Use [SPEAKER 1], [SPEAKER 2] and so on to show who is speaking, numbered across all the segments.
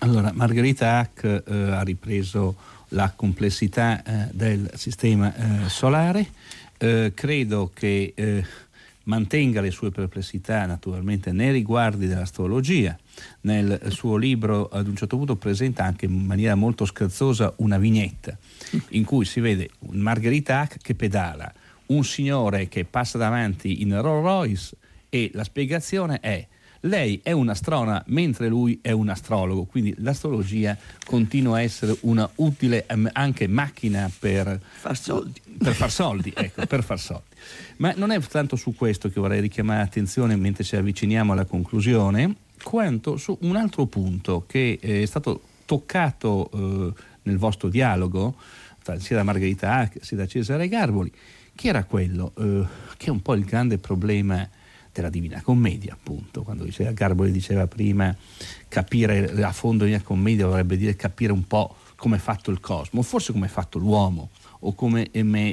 [SPEAKER 1] Allora, Margherita Hack ha ripreso la complessità del sistema solare. Credo che mantenga le sue perplessità naturalmente nei riguardi dell'astrologia. Nel suo libro ad un certo punto presenta anche in maniera molto scherzosa una vignetta in cui si vede Margherita Hack che pedala, un signore che passa davanti in Rolls Royce, e la spiegazione è: lei è un'astrona mentre lui è un astrologo, quindi l'astrologia continua a essere una utile anche macchina per
[SPEAKER 2] far soldi.
[SPEAKER 1] Per far soldi, ecco, per far soldi. Ma non è tanto su questo che vorrei richiamare l'attenzione mentre ci avviciniamo alla conclusione, quanto su un altro punto che è stato toccato nel vostro dialogo, sia da Margherita Hack sia da Cesare Garboli, che era quello che è un po' il grande problema della Divina Commedia, appunto. Quando Garboli diceva prima, capire a fondo la Divina Commedia vorrebbe dire capire un po' come è fatto il cosmo, o forse come è fatto l'uomo, o come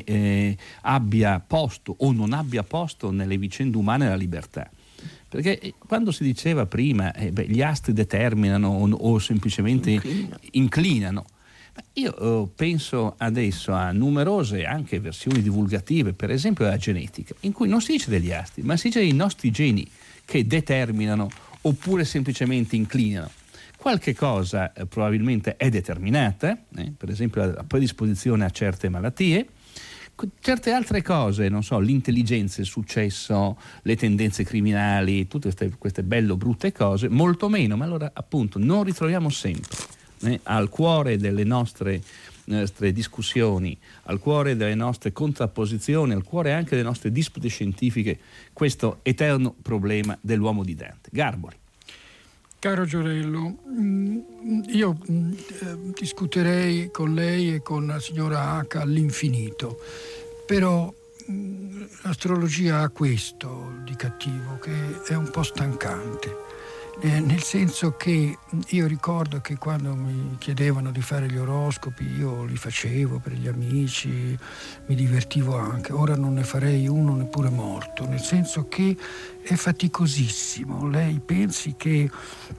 [SPEAKER 1] abbia posto o non abbia posto nelle vicende umane la libertà. Perché quando si diceva prima gli astri determinano o semplicemente inclinano, io penso adesso a numerose anche versioni divulgative, per esempio della genetica, in cui non si dice degli astri, ma si dice dei nostri geni che determinano oppure semplicemente inclinano. Qualche cosa probabilmente è determinata, per esempio la predisposizione a certe malattie, certe altre cose, non so, l'intelligenza, il successo, le tendenze criminali, tutte queste belle o brutte cose, molto meno, ma allora appunto non ritroviamo sempre al cuore delle nostre discussioni, al cuore delle nostre contrapposizioni, al cuore anche delle nostre dispute scientifiche, questo eterno problema dell'uomo di Dante. Garboli.
[SPEAKER 3] Caro Giorello, io discuterei con lei e con la signora Hack all'infinito, però l'astrologia ha questo di cattivo, che è un po' stancante. Nel senso che io ricordo che quando mi chiedevano di fare gli oroscopi io li facevo per gli amici, mi divertivo anche. Ora non ne farei uno neppure morto, nel senso che è faticosissimo. Lei pensi che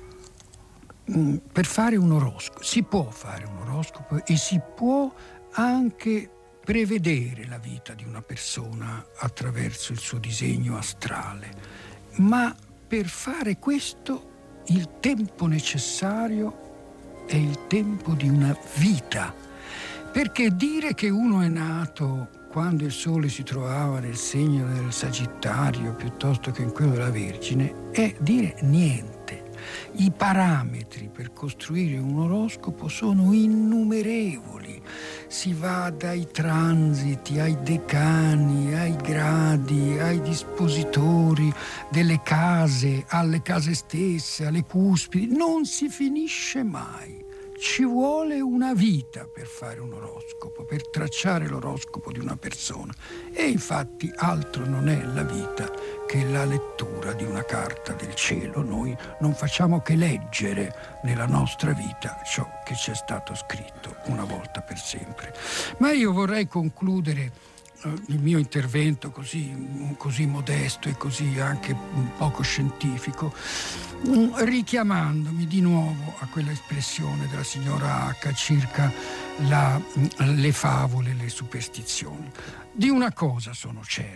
[SPEAKER 3] per fare un oroscopo si può fare un oroscopo e si può anche prevedere la vita di una persona attraverso il suo disegno astrale, ma per fare questo il tempo necessario è il tempo di una vita, perché dire che uno è nato quando il sole si trovava nel segno del Sagittario piuttosto che in quello della Vergine è dire niente. I parametri per costruire un oroscopo sono innumerevoli. Si va dai transiti, ai decani, ai gradi, ai dispositori delle case, alle case stesse, alle cuspidi. Non si finisce mai. Ci vuole una vita per fare un oroscopo, per tracciare l'oroscopo di una persona. E infatti altro non è la vita che la lettura di una carta del cielo. Noi non facciamo che leggere nella nostra vita ciò che ci è stato scritto una volta per sempre. Ma io vorrei concludere il mio intervento così modesto e così anche poco scientifico, richiamandomi di nuovo a quella espressione della signora Hack circa le favole, le superstizioni. Di una cosa sono certo.